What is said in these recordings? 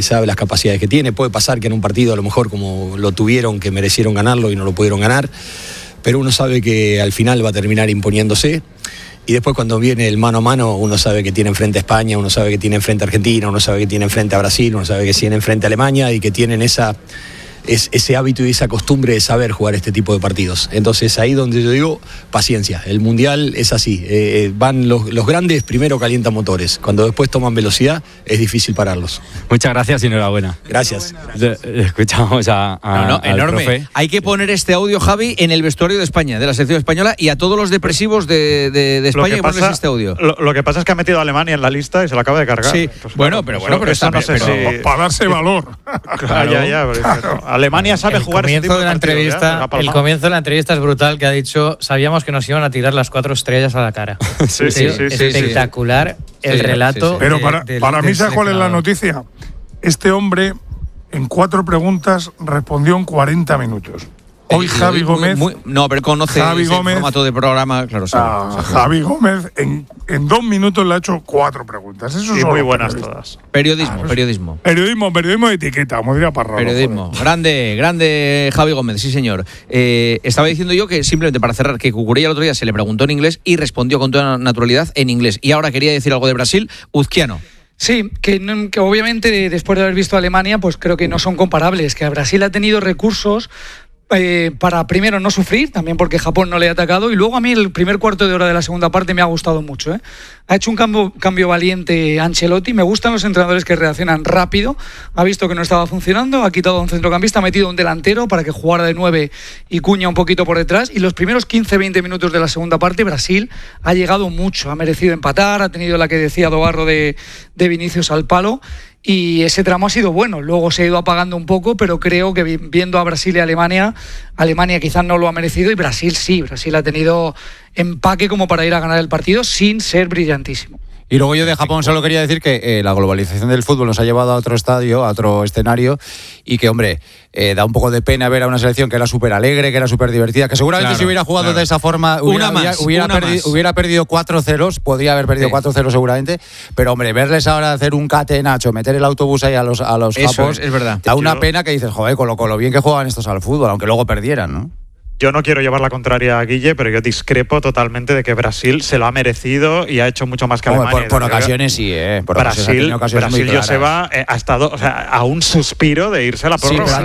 sabe las capacidades que tiene. Puede pasar que en un partido a lo mejor como lo tuvieron, que merecieron ganarlo y no lo pudieron ganar, pero uno sabe que al final va a terminar imponiéndose. Y después cuando viene el mano a mano, uno sabe que tiene enfrente a España, uno sabe que tiene enfrente a Argentina, uno sabe que tiene enfrente a Brasil, uno sabe que tiene enfrente a Alemania y que tienen ese hábito y esa costumbre de saber jugar este tipo de partidos. Entonces ahí donde yo digo, paciencia. El Mundial es así. Van los grandes, primero calientan motores. Cuando después toman velocidad, es difícil pararlos. Muchas gracias y enhorabuena. Gracias. Escuchamos al enorme. profe. Hay que poner este audio, Javi, en el vestuario de España, de la selección española, y a todos los depresivos de España, y ponerles este audio. Lo que pasa es que ha metido a Alemania en la lista y se la acaba de cargar. Sí, pues, pero eso no sé si... Para darse valor. Claro. Ya. Alemania sabe jugar ese tipo de partidos, El comienzo de la entrevista es brutal, que ha dicho: sabíamos que nos iban a tirar las 4 estrellas a la cara. Sí, espectacular el relato. Pero para mí, ¿sabes cuál es la noticia? Este hombre, en 4 preguntas, respondió en 40 minutos. Hoy Javi Gómez... pero conoce el formato de programa, claro. Javi Gómez en 2 minutos le ha hecho 4 preguntas. Eso y muy buenas todas. Periodismo de etiqueta, como diría Parralo. Periodismo. Grande Javi Gómez, sí señor. Estaba diciendo yo que, simplemente para cerrar, que Cucurella el otro día se le preguntó en inglés y respondió con toda naturalidad en inglés. Y ahora quería decir algo de Brasil, Uzquiano. Sí, que obviamente después de haber visto a Alemania, pues creo que no son comparables, que Brasil ha tenido recursos para primero no sufrir, también porque Japón no le ha atacado, y luego a mí el primer cuarto de hora de la segunda parte me ha gustado mucho. Ha hecho un cambio valiente Ancelotti. Me gustan los entrenadores que reaccionan rápido. Ha visto que no estaba funcionando, ha quitado a un centrocampista, ha metido a un delantero para que jugara de 9 y Cuña un poquito por detrás, y los primeros 15-20 minutos de la segunda parte Brasil ha llegado mucho, ha merecido empatar, ha tenido la que decía Dobarro de Vinicius al palo, y ese tramo ha sido bueno. Luego se ha ido apagando un poco, pero creo que viendo a Brasil y Alemania quizás no lo ha merecido, y Brasil sí. Brasil ha tenido empaque como para ir a ganar el partido sin ser brillantísimo. Y luego yo de Japón solo quería decir que la globalización del fútbol nos ha llevado a otro estadio, a otro escenario, y que, hombre, da un poco de pena ver a una selección que era súper alegre, que era súper divertida, que seguramente si hubiera jugado de esa forma hubiera perdido 4-0, podría haber perdido 4-0 seguramente, pero, hombre, verles ahora hacer un catenacho, meter el autobús ahí a los japos, es verdad. Da una pena, que dices, joder, con lo bien que juegan estos al fútbol, aunque luego perdieran, ¿no? Yo no quiero llevar la contraria a Guille, pero yo discrepo totalmente de que Brasil se lo ha merecido y ha hecho mucho más que Alemania. Por ocasiones sí, Brasil, Joseba, ha estado, a un suspiro de irse a la prórroga.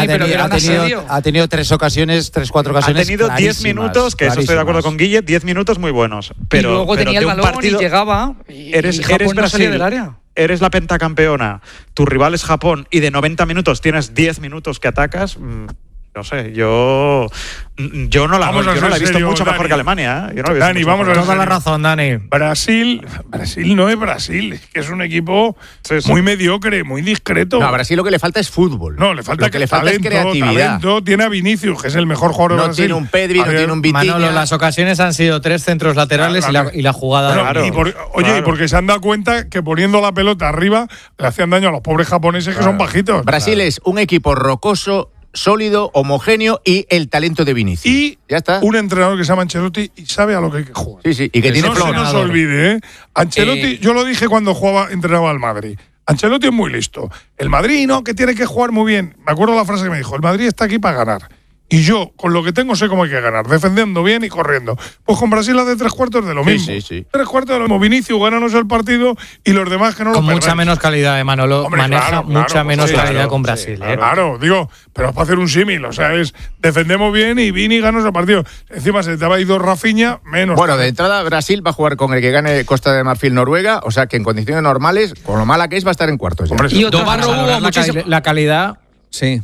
Ha tenido 4 ocasiones. Ha tenido 10 minutos, que eso estoy de acuerdo con Guille, 10 minutos muy buenos. Pero, y luego tenía el balón y llegaba, eres Japón Brasil, no salía del área. Eres la pentacampeona, tu rival es Japón, y de 90 minutos tienes 10 minutos que atacas. No sé, yo no la he visto mucho mejor que Alemania. Dani, vamos a ver. Toda la razón, Dani. Brasil no es Brasil, es que es un equipo muy mediocre, muy discreto. No, a Brasil lo que le falta es fútbol. No, le falta es creatividad. Tiene a Vinicius, que es el mejor jugador de Brasil. No tiene un Pedri, no tiene un Vitinha. Manolo, las ocasiones han sido 3 centros laterales y la jugada. Y porque se han dado cuenta que poniendo la pelota arriba le hacían daño a los pobres japoneses que son bajitos. Brasil es un equipo rocoso, sólido, homogéneo, y el talento de Vinicius. Y ya está. Un entrenador que se llama Ancelotti y sabe a lo que hay que jugar. Sí, y que tiene flor. No se nos olvide, Ancelotti, yo lo dije cuando entrenaba al Madrid. Ancelotti es muy listo. El Madrid, que tiene que jugar muy bien. Me acuerdo la frase que me dijo: el Madrid está aquí para ganar. Y yo, con lo que tengo, sé cómo hay que ganar, defendiendo bien y corriendo. Pues con Brasil hace 3/4 de lo mismo. Sí. 3/4 de lo mismo. Vinicius, gánanos el partido, y los demás que no lo con perdáis. mucha menos calidad, Manolo. Hombre, maneja mucha menos calidad con Brasil. Claro, pero es para hacer un símil. O sea, defendemos bien y Vini ganos el partido. Encima se te ha ido Rafinha, menos. Bueno, de entrada, Brasil va a jugar con el que gane Costa de Marfil, Noruega. O sea, que en condiciones normales, con lo mala que es, va a estar en cuartos. Hombre, y la calidad. Sí.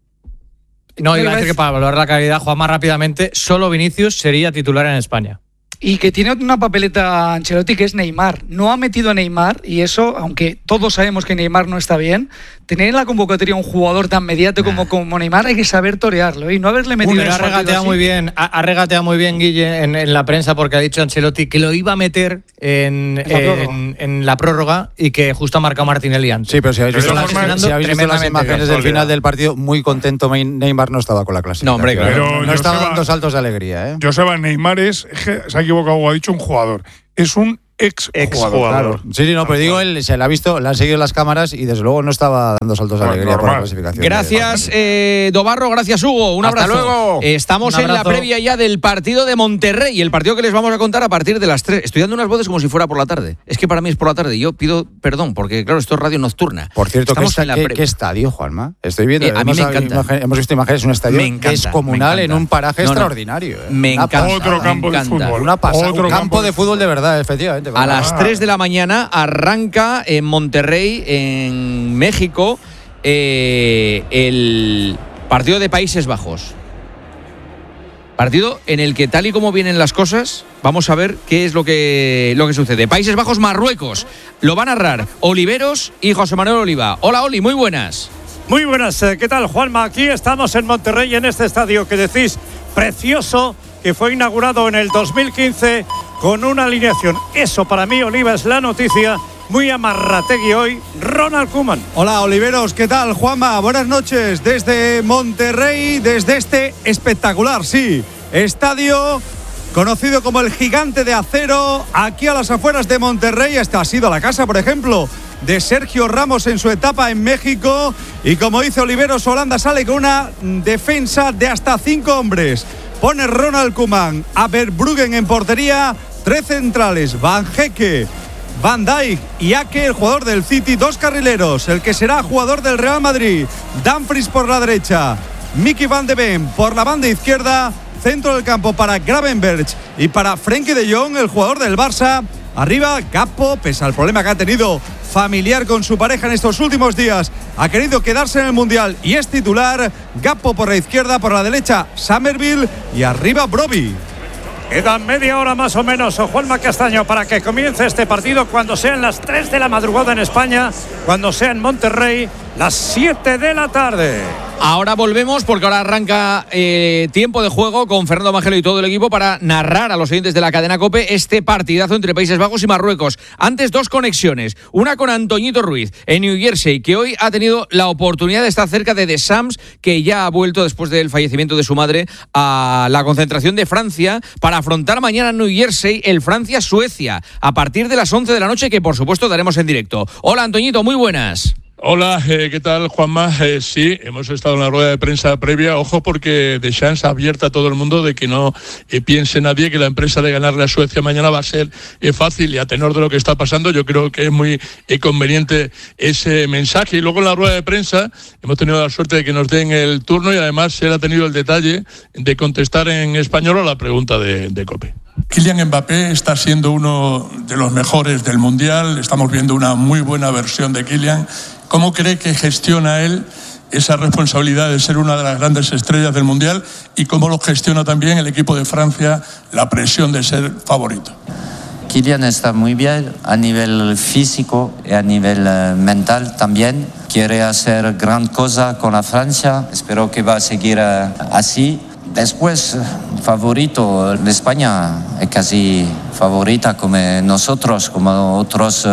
No, iba a decir que para valorar la calidad, jugar más rápidamente, solo Vinicius sería titular en España. Y que tiene una papeleta Ancelotti, que es Neymar. No ha metido a Neymar, y eso, aunque todos sabemos que Neymar no está bien, tener en la convocatoria un jugador tan mediático como Neymar, hay que saber torearlo, y no haberle metido pero ha regateado muy bien Guille en la prensa, porque ha dicho Ancelotti que lo iba a meter en la prórroga y que justo ha marcado Martinelli antes. Sí, pero si habéis visto las imágenes del final del partido, muy contento Neymar no estaba con la clase. No, hombre, claro. Pero no estaba dando saltos de alegría. Joseba, Neymar es que se ha equivocado, ha dicho un jugador. Es un exjugador. Claro. Sí, no, pero digo, él se le ha visto, le han seguido las cámaras y desde luego no estaba dando saltos de alegría por la clasificación. Gracias, Dobarro, gracias, Hugo. Un abrazo. Hasta luego. Estamos en la previa ya del partido de Monterrey, el partido que les vamos a contar a partir de las 3. Estoy dando unas voces como si fuera por la tarde. Es que para mí es por la tarde. Yo pido perdón, porque claro, esto es radio nocturna. Por cierto, ¿qué estadio, Juanma? Estoy viendo, a mí me encanta. Hemos visto imágenes, un estadio descomunal en un paraje extraordinario. Me encanta. Otro campo de fútbol. Una pasada. Un campo de fútbol de verdad, efectivamente. A las 3 de la mañana arranca en Monterrey, en México, el partido de Países Bajos. Partido en el que, tal y como vienen las cosas, vamos a ver qué es lo que sucede. Países Bajos, Marruecos. Lo va a narrar Oliveros y José Manuel Oliva. Hola, Oli, muy buenas. Muy buenas, ¿qué tal, Juanma? Aquí estamos en Monterrey, en este estadio que decís precioso, que fue inaugurado en el 2015 con una alineación. Eso para mí, Oliva, es la noticia. Muy amarrategui hoy, Ronald Koeman. Hola, Oliveros, ¿qué tal, Juanma? Buenas noches desde Monterrey, desde este espectacular, sí, estadio conocido como el Gigante de Acero, aquí a las afueras de Monterrey. Esta ha sido la casa, por ejemplo, de Sergio Ramos en su etapa en México. Y como dice Oliveros, Holanda sale con una defensa de hasta 5 hombres. Pone Ronald Koeman a Verbruggen en portería, 3 centrales, Van Hecke, Van Dijk y Ake, el jugador del City, 2 carrileros, el que será jugador del Real Madrid, Dumfries por la derecha, Mickey Van de Ven por la banda izquierda, centro del campo para Gravenberch y para Frenkie de Jong, el jugador del Barça. Arriba, Gakpo, pese al problema que ha tenido familiar con su pareja en estos últimos días, ha querido quedarse en el Mundial y es titular. Gakpo por la izquierda, por la derecha, Summerville y arriba, Brobbey. Queda media hora más o menos, Juanma Castaño, para que comience este partido cuando sean las 3 de la madrugada en España, cuando sea en Monterrey, las 7 de la tarde. Ahora volvemos porque ahora arranca tiempo de juego con Fernando Mangelo y todo el equipo para narrar a los oyentes de la cadena COPE este partidazo entre Países Bajos y Marruecos. Antes, 2 conexiones. Una con Antoñito Ruiz en New Jersey, que hoy ha tenido la oportunidad de estar cerca de Deschamps, que ya ha vuelto después del fallecimiento de su madre a la concentración de Francia para afrontar mañana en New Jersey el Francia-Suecia a partir de las 11 de la noche, que por supuesto daremos en directo. Hola, Antoñito, muy buenas. Hola, ¿qué tal, Juanma? Sí, hemos estado en la rueda de prensa previa. Ojo, porque Deschamps abierta a todo el mundo de que no piense nadie que la empresa de ganarle a Suecia mañana va a ser fácil, y a tenor de lo que está pasando, yo creo que es muy conveniente ese mensaje. Y luego en la rueda de prensa hemos tenido la suerte de que nos den el turno y además él ha tenido el detalle de contestar en español a la pregunta de COPE. Kylian Mbappé está siendo uno de los mejores del Mundial, estamos viendo una muy buena versión de Kylian. ¿Cómo cree que gestiona él esa responsabilidad de ser una de las grandes estrellas del Mundial y cómo lo gestiona también el equipo de Francia, la presión de ser favorito? Kylian está muy bien a nivel físico y a nivel mental también. Quiere hacer gran cosa con la Francia, espero que va a seguir así. Después, favorito de España, es casi favorita como nosotros, como otros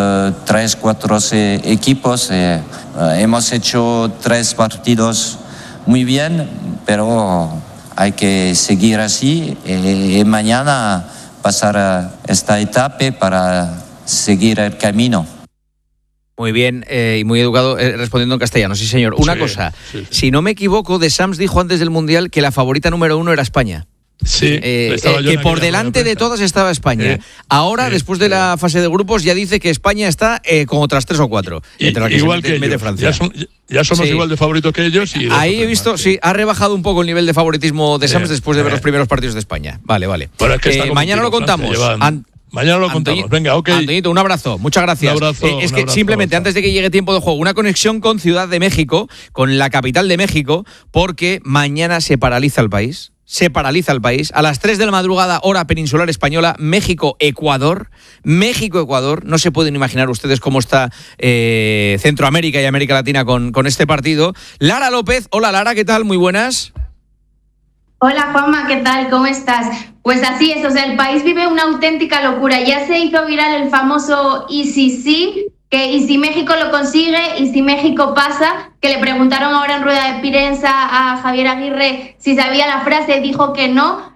3-4 equipos. Hemos hecho 3 partidos muy bien, pero hay que seguir así y mañana pasar esta etapa para seguir el camino. Muy bien y muy educado respondiendo en castellano, sí señor. Una cosa, si no me equivoco, Deschamps dijo antes del Mundial que la favorita número 1 era España. Sí, que por delante de todas estaba España. Ahora, después de la fase de grupos, ya dice que España está con otras 3 o 4. Entre las que igual se mete Francia. Ya somos igual de favoritos que ellos. Y ahí he visto, ha rebajado un poco el nivel de favoritismo de Deschamps después de ver los primeros partidos de España. Vale. Bueno, es que mañana lo contamos. Mañana lo contamos. Venga, ok. Antoñito, un abrazo. Muchas gracias. Un abrazo, es que simplemente antes de que llegue tiempo de juego, una conexión con Ciudad de México, con la capital de México, porque mañana se paraliza el país. A las 3 de la madrugada, hora peninsular española, México-Ecuador. México-Ecuador. No se pueden imaginar ustedes cómo está Centroamérica y América Latina con este partido. Lara López. Hola, Lara, ¿qué tal? Muy buenas. Hola Juanma, ¿qué tal? ¿Cómo estás? Pues así es, el país vive una auténtica locura. Ya se hizo viral el famoso "y si sí", que "y si México lo consigue", "y si México pasa", que le preguntaron ahora en rueda de prensa a Javier Aguirre si sabía la frase, dijo que no.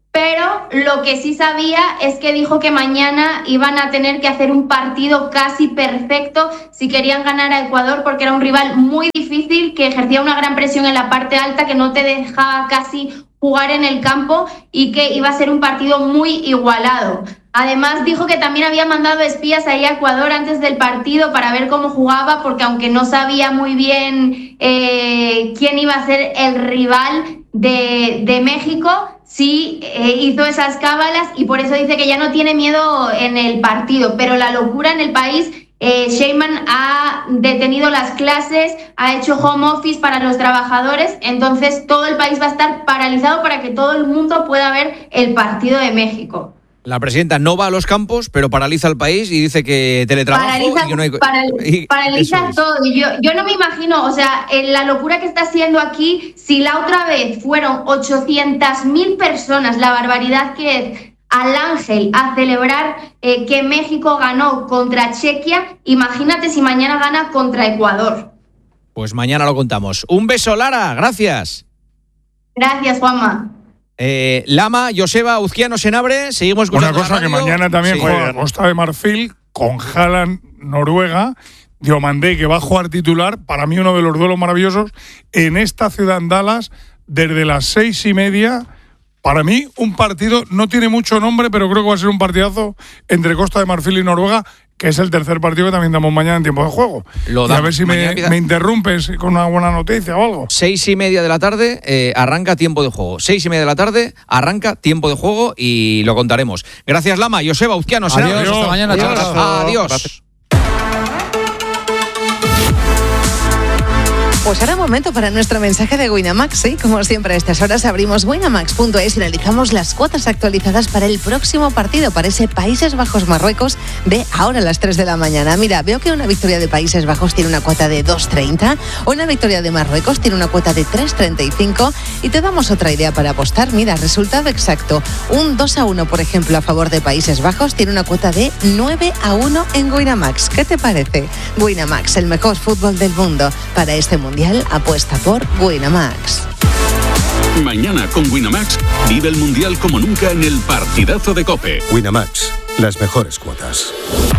pero lo que sí sabía es que dijo que mañana iban a tener que hacer un partido casi perfecto si querían ganar a Ecuador, porque era un rival muy difícil, que ejercía una gran presión en la parte alta, que no te dejaba casi jugar en el campo y que iba a ser un partido muy igualado. Además dijo que también había mandado espías ahí a Ecuador antes del partido para ver cómo jugaba, porque aunque no sabía muy bien quién iba a ser el rival de México, sí hizo esas cábalas y por eso dice que ya no tiene miedo en el partido. Pero la locura en el país, Sheinbaum ha detenido las clases, ha hecho home office para los trabajadores, entonces todo el país va a estar paralizado para que todo el mundo pueda ver el partido de México. La presidenta no va a los campos, pero paraliza el país y dice que teletrabajo paraliza, y que no hay... paraliza todo. Yo no me imagino, o sea, la locura que está haciendo aquí, si la otra vez fueron 800.000 personas, la barbaridad que es, al Ángel a celebrar que México ganó contra Chequia, imagínate si mañana gana contra Ecuador. Pues mañana lo contamos. Un beso, Lara, gracias. Gracias, Juanma. Lama, Joseba, Uzquiano, Senabre, seguimos escuchando. Una cosa que mañana también juega Costa de Marfil con Haaland, Noruega, Diomandé, que va a jugar titular, para mí uno de los duelos maravillosos en esta ciudad, en Dallas, desde las 6:30. Para mí, un partido, no tiene mucho nombre, pero creo que va a ser un partidazo entre Costa de Marfil y Noruega, que es el tercer partido que también damos mañana en tiempo de juego. Y a ver si me interrumpes con una buena noticia o algo. 6:30 de la tarde arranca tiempo de juego. 6:30 de la tarde arranca tiempo de juego y lo contaremos. Gracias, Lama. Joseba, Uzquiano. Adiós, hasta mañana. Adiós. Gracias. Pues ahora momento para nuestro mensaje de Winamax, ¿sí? Como siempre a estas horas abrimos winamax.es y analizamos las cuotas actualizadas para el próximo partido, para ese Países Bajos-Marruecos de ahora a las 3 de la mañana. Mira, veo que una victoria de Países Bajos tiene una cuota de 2,30, una victoria de Marruecos tiene una cuota de 3,35 y te damos otra idea para apostar. Mira, resultado exacto, un 2-1, por ejemplo, a favor de Países Bajos tiene una cuota de 9-1 en Winamax. ¿Qué te parece? Winamax, el mejor fútbol del mundo. Para este mundial, apuesta por Winamax. Mañana con Winamax vive el Mundial como nunca en el partidazo de COPE. Winamax, las mejores cuotas.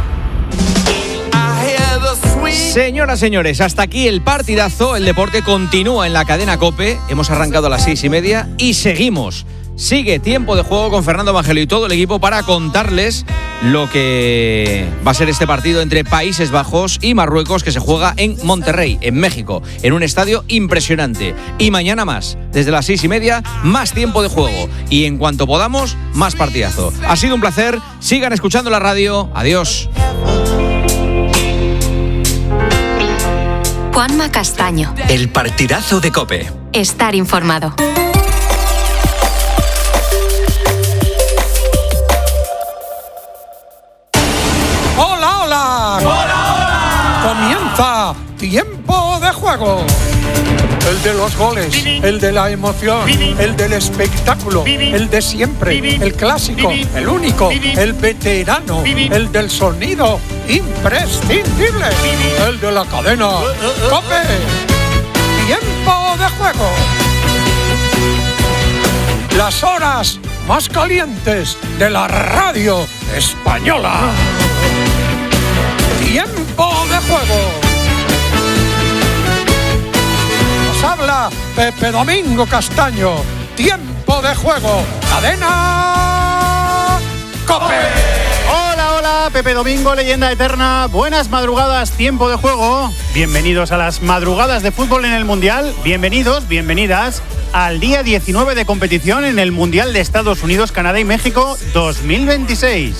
Señoras, señores, hasta aquí el partidazo. El deporte continúa en la cadena COPE. Hemos arrancado a las 6:30 y seguimos. Sigue tiempo de juego con Fernando Vangello y todo el equipo para contarles lo que va a ser este partido entre Países Bajos y Marruecos, que se juega en Monterrey, en México, en un estadio impresionante. Y mañana más, desde las 6:30, más tiempo de juego. Y en cuanto podamos, más partidazo. Ha sido un placer. Sigan escuchando la radio. Adiós. Juanma Castaño. El partidazo de COPE. Estar informado. Comienza Tiempo de Juego. El de los goles, el de la emoción, el del espectáculo, el de siempre, el clásico, el único, el veterano, el del sonido imprescindible, el de la cadena COPE. Tiempo de Juego. Las horas más calientes de la radio española. Tiempo de Juego. Nos habla Pepe Domingo Castaño. Tiempo de Juego. Cadena COPE. Hola, Pepe Domingo, leyenda eterna. Buenas madrugadas, Tiempo de Juego. Bienvenidos a las madrugadas de fútbol en el Mundial. Bienvenidos, bienvenidas al día 19 de competición en el Mundial de Estados Unidos, Canadá y México 2026.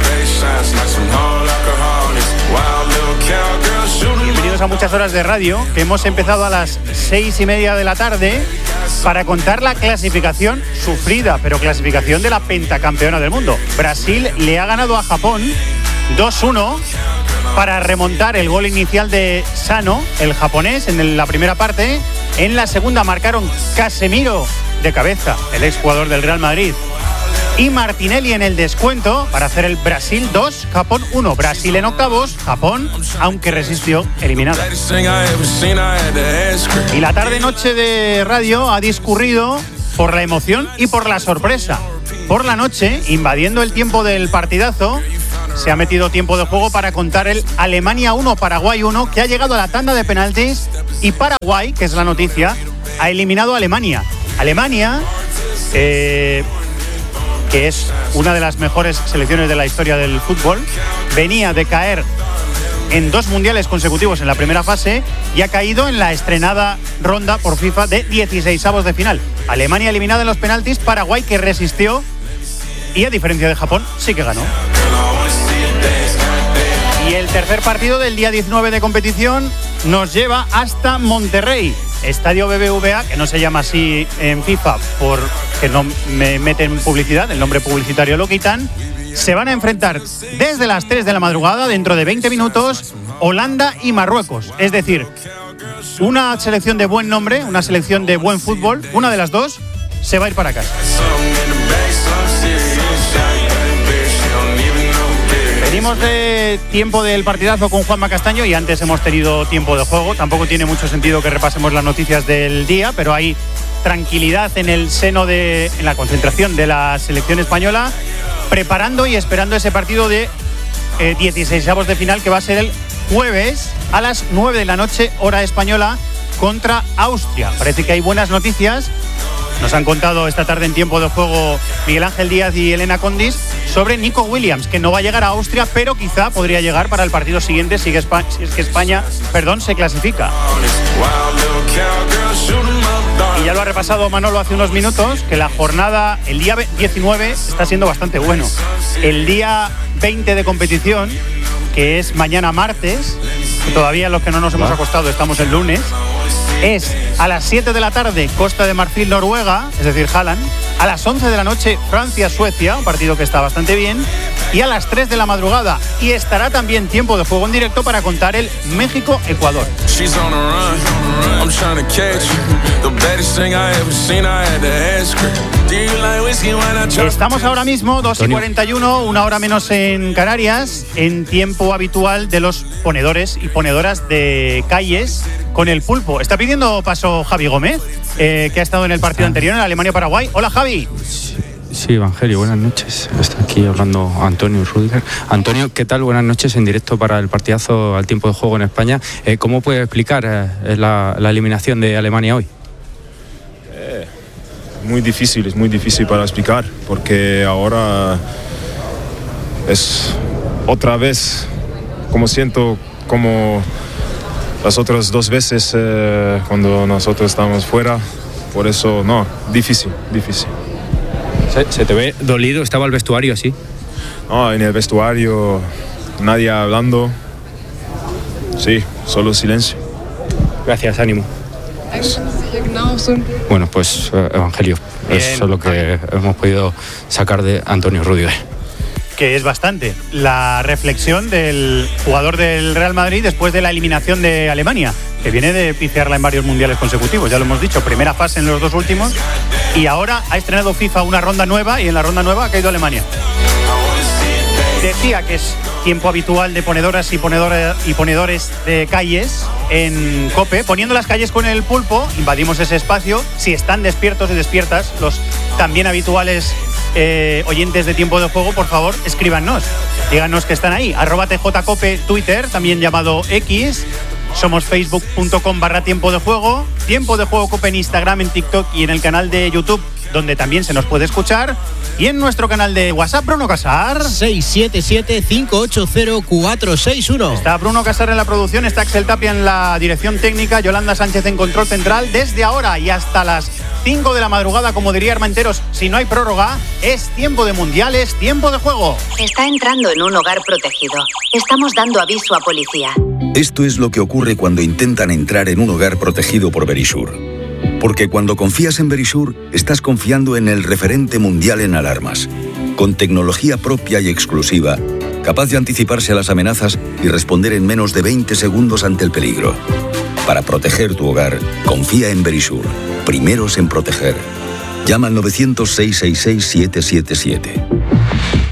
Bienvenidos a muchas horas de radio que hemos empezado a las 6:30 de la tarde para contar la clasificación sufrida, pero clasificación de la pentacampeona del mundo. Brasil le ha ganado a Japón 2-1 para remontar el gol inicial de Sano, el japonés, en la primera parte. En la segunda marcaron Casemiro de cabeza, el exjugador del Real Madrid, y Martinelli en el descuento para hacer el Brasil 2, Japón 1. Brasil en octavos, Japón, aunque resistió, eliminada. Y la tarde-noche de radio ha discurrido por la emoción y por la sorpresa. por la noche, invadiendo el tiempo del partidazo, se ha metido tiempo de juego para contar el Alemania 1, Paraguay 1, que ha llegado a la tanda de penaltis, y Paraguay, que es la noticia, ha eliminado a Alemania. Alemania, que es una de las mejores selecciones de la historia del fútbol, venía de caer en 2 mundiales consecutivos en la primera fase y ha caído en la estrenada ronda por FIFA de 16avos de final. Alemania eliminada en los penaltis, Paraguay que resistió y, a diferencia de Japón, sí que ganó. Y el tercer partido del día 19 de competición nos lleva hasta Monterrey. Estadio BBVA, que no se llama así en FIFA porque no me meten publicidad, el nombre publicitario lo quitan. Se van a enfrentar desde las 3 de la madrugada, dentro de 20 minutos, Holanda y Marruecos. Es decir, una selección de buen nombre, una selección de buen fútbol, una de las dos se va a ir para casa. Venimos de tiempo del partidazo con Juanma Castaño y antes hemos tenido tiempo de juego. Tampoco tiene mucho sentido que repasemos las noticias del día, pero hay tranquilidad en el seno en la concentración de la selección española, preparando y esperando ese partido de 16avos de final que va a ser el jueves a las 9 de la noche, hora española, contra Austria. Parece que hay buenas noticias. Nos han contado esta tarde en tiempo de juego Miguel Ángel Díaz y Elena Condis sobre Nico Williams, que no va a llegar a Austria, pero quizá podría llegar para el partido siguiente si es que España se clasifica. Y ya lo ha repasado Manolo hace unos minutos, que la jornada, el día 19, está siendo bastante bueno. El día 20 de competición, que es mañana martes, que todavía los que no nos hemos acostado estamos el lunes, es a las 7 de la tarde Costa de Marfil, Noruega, es decir, Haaland. A las 11 de la noche Francia-Suecia, un partido que está bastante bien. Y a las 3 de la madrugada, y estará también tiempo de juego en directo para contar el México-Ecuador. Estamos ahora mismo 2:41, una hora menos en Canarias, en tiempo habitual de los ponedores y ponedoras de calles con el pulpo. Está pidiendo paso Javi Gómez, que ha estado en el partido anterior en Alemania-Paraguay. Hola, Javi. Sí, Evangelio, buenas noches. Está aquí hablando Antonio Rudiger. Antonio, ¿qué tal? Buenas noches en directo para el partidazo al tiempo de juego en España. ¿Cómo puede explicar la eliminación de Alemania hoy? Es muy difícil para explicar, porque ahora es otra vez como siento como las otras 2 veces cuando nosotros estábamos fuera. Por eso, no, difícil. ¿Se te ve dolido? ¿Estaba el vestuario así? No, en el vestuario nadie hablando. Sí, solo silencio. Gracias, ánimo. Bueno, pues Evangelio, eso es lo que hemos podido sacar de Antonio Rudiger. Que es bastante. La reflexión del jugador del Real Madrid después de la eliminación de Alemania, que viene de pifiarla en varios mundiales consecutivos, ya lo hemos dicho, primera fase en los 2 últimos, y ahora ha estrenado FIFA una ronda nueva, y en la ronda nueva ha caído Alemania. Decía que es tiempo habitual de ponedoras y ponedores de calles en COPE. Poniendo las calles con el pulpo, invadimos ese espacio. Si están despiertos y despiertas, los también habituales oyentes de tiempo de juego, por favor, escríbanos. Díganos que están ahí. @TJCope, Twitter, también llamado X. Somos facebook.com/tiempo de juego. Tiempo de juego Cope en Instagram, en TikTok y en el canal de YouTube, donde también se nos puede escuchar. Y en nuestro canal de WhatsApp, Bruno Casar. 677-580-461. Está Bruno Casar en la producción, está Axel Tapia en la dirección técnica, Yolanda Sánchez en control central. Desde ahora y hasta las 5 de la madrugada, como diría Armenteros, si no hay prórroga, es tiempo de mundiales, tiempo de juego. Está entrando en un hogar protegido. Estamos dando aviso a policía. Esto es lo que ocurre cuando intentan entrar en un hogar protegido por Verisure. Porque cuando confías en Verisure, estás confiando en el referente mundial en alarmas, con tecnología propia y exclusiva, capaz de anticiparse a las amenazas y responder en menos de 20 segundos ante el peligro. Para proteger tu hogar, confía en Verisure, primeros en proteger. Llama al 900-666-777.